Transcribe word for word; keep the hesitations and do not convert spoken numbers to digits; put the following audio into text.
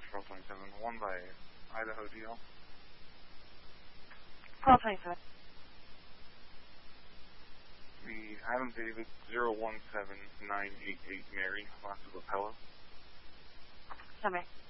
twelve twenty-seven, one by Idaho D L. twelve twenty-seven. The Adam David zero one seven nine eight eight Mary, last of Lapella. Subway.